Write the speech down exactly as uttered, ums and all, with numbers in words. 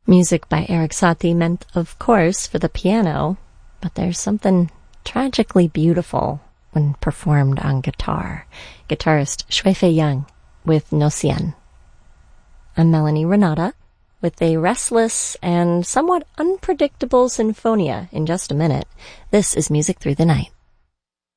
Music by Erik Satie meant, of course, for the piano, but there's something tragically beautiful when performed on guitar. Guitarist Shui-Fei Yang with No Cien. I'm Melanie Renata with a restless and somewhat unpredictable sinfonia in just a minute. This is Music Through the Night.